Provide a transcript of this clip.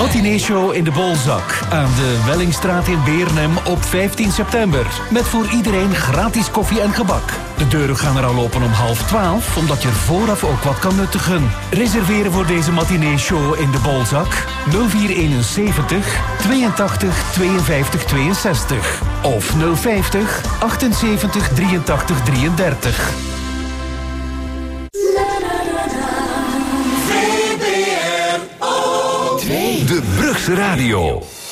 Matineeshow in de Bolzak aan de Wellingstraat in Beernem op 15 september. Met voor iedereen gratis koffie en gebak. De deuren gaan er al open om 11:30, omdat je er vooraf ook wat kan nuttigen. Reserveren voor deze matineeshow in de Bolzak 0471 82 52 62 of 050 78 83 33. De Brugse Radio.